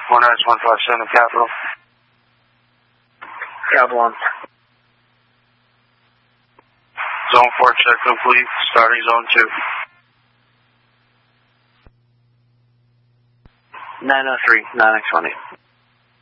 19157 Capital. Capital on. Zone 4 check complete, starting zone 2. 903, 9X18.